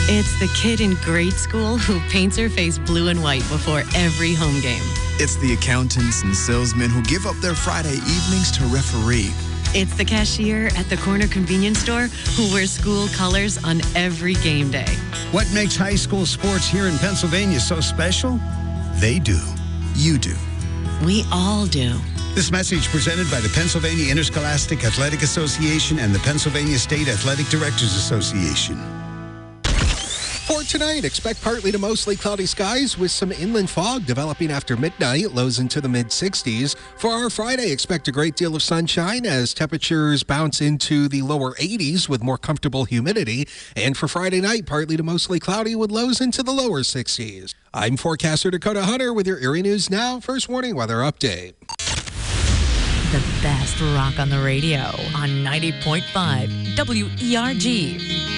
It's the kid in grade school who paints her face blue and white before every home game. It's the accountants and salesmen who give up their Friday evenings to referee. It's the cashier at the corner convenience store who wears school colors on every game day. What makes high school sports here in Pennsylvania so special? They do. You do. We all do. This message presented by the Pennsylvania Interscholastic Athletic Association and the Pennsylvania State Athletic Directors Association. For tonight, expect partly to mostly cloudy skies with some inland fog developing after midnight, lows into the mid-60s. For our Friday, expect a great deal of sunshine as temperatures bounce into the lower 80s with more comfortable humidity. And for Friday night, partly to mostly cloudy with lows into the lower 60s. I'm forecaster Dakota Hunter with your Erie News Now First Warning Weather Update. The best rock on the radio on 90.5 WERG.